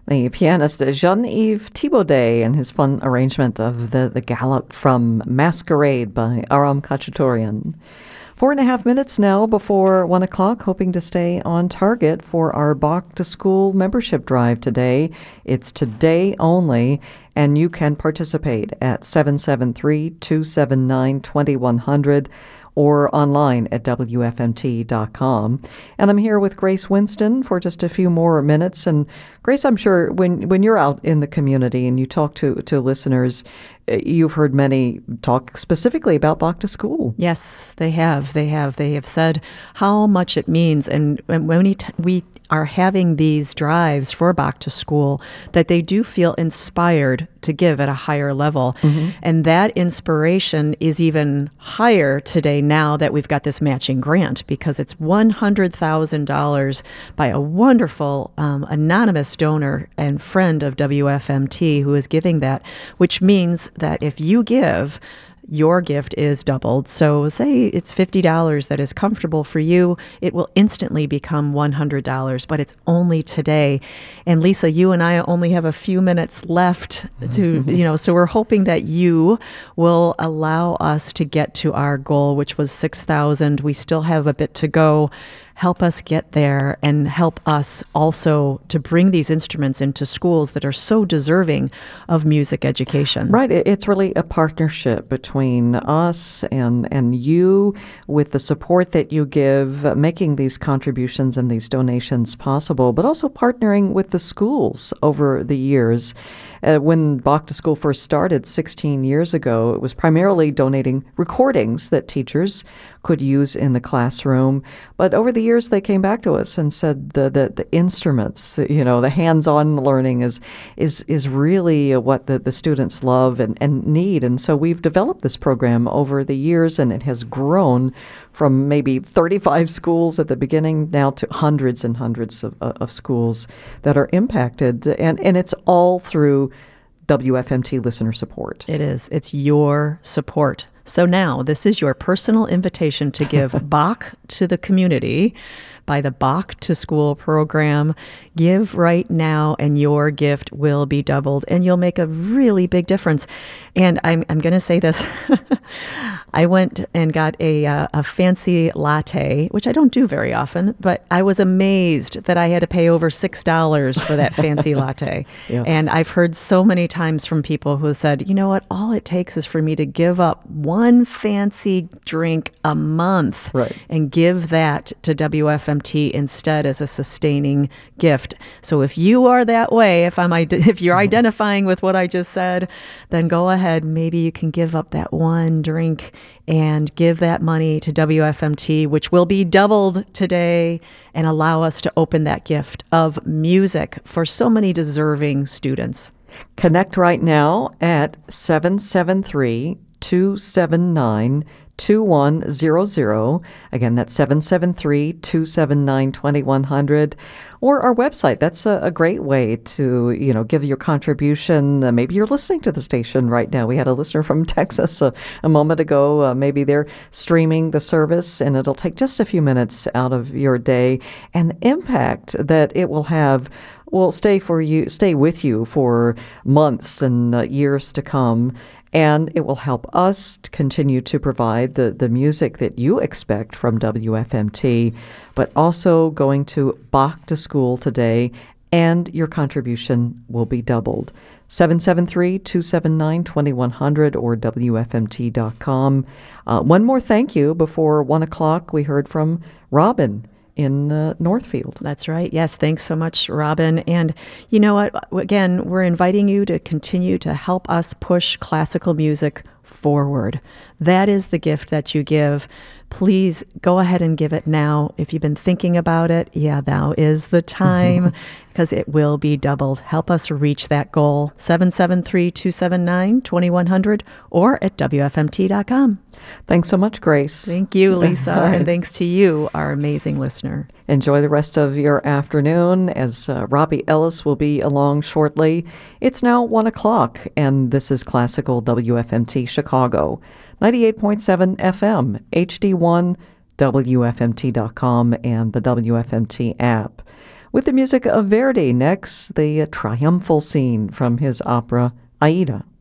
The pianist Jean-Yves Thibaudet and his fun arrangement of the Galop from Masquerade by Aram Khachaturian. 4.5 minutes now before 1 o'clock, hoping to stay on target for our Bach to School membership drive today. It's today only, and you can participate at 773-279-2100 or online at WFMT.com. And I'm here with Grace Winston for just a few more minutes. And Grace, I'm sure when you're out in the community and you talk to listeners, you've heard many talk specifically about Bach to School. Yes, they have. They have said how much it means. And when we are having these drives for Bach to School, that they do feel inspired to give at a higher level. Mm-hmm. And that inspiration is even higher today now that we've got this matching grant, because it's $100,000 by a wonderful anonymous donor and friend of WFMT who is giving that, which means that if you give, your gift is doubled. So say it's $50 that is comfortable for you, it will instantly become $100, but it's only today. And Lisa, you and I only have a few minutes left to, so we're hoping that you will allow us to get to our goal, which was 6,000. We still have a bit to go. Help us get there and help us also to bring these instruments into schools that are so deserving of music education. Right. It's really a partnership between us and you, with the support that you give, making these contributions and these donations possible, but also partnering with the schools over the years. When Bach to School first started 16 years ago, it was primarily donating recordings that teachers could use in the classroom. But over the years, they came back to us and said the instruments, the hands-on learning is really what the students love and need. And so we've developed this program over the years, and it has grown from maybe 35 schools at the beginning now to hundreds and hundreds of schools that are impacted. And it's all through WFMT listener support. It is. It's your support. So now this is your personal invitation to give Bach to the community by the Bach to School program. Give right now, and your gift will be doubled, and you'll make a really big difference. And I'm going to say this. I went and got a fancy latte, which I don't do very often, but I was amazed that I had to pay over $6 for that fancy latte. Yeah. And I've heard so many times from people who said, you know what, all it takes is for me to give up one fancy drink a month, right, and give that to WFMT instead as a sustaining gift. So if you are that way, if you're identifying with what I just said, then go ahead. Maybe you can give up that one drink and give that money to WFMT, which will be doubled today, and allow us to open that gift of music for so many deserving students. Connect right now at 773-279-2100. Again, that's 773-279-2100. Or our website. That's a great way to, give your contribution. Maybe you're listening to the station right now. We had a listener from Texas a moment ago. Maybe they're streaming the service, and it'll take just a few minutes out of your day. And the impact that it will have will stay with you for months and years to come. And it will help us to continue to provide the music that you expect from WFMT, but also going to Bach to School today, and your contribution will be doubled. 773-279-2100 or WFMT.com. One more thank you before 1 o'clock. We heard from Robin in Northfield. That's right. Yes. Thanks so much, Robin. And you know what? Again, we're inviting you to continue to help us push classical music forward. That is the gift that you give. Please go ahead and give it now. If you've been thinking about it, now is the time, because it will be doubled. Help us reach that goal. 773-279-2100 or at WFMT.com. Thanks so much, Grace. Thank you, Lisa. Right. And thanks to you, our amazing listener. Enjoy the rest of your afternoon, as Robbie Ellis will be along shortly. It's now 1 o'clock, and this is Classical WFMT Chicago, 98.7 FM, HD1, WFMT.com, and the WFMT app. With the music of Verdi, next, the triumphal scene from his opera Aida.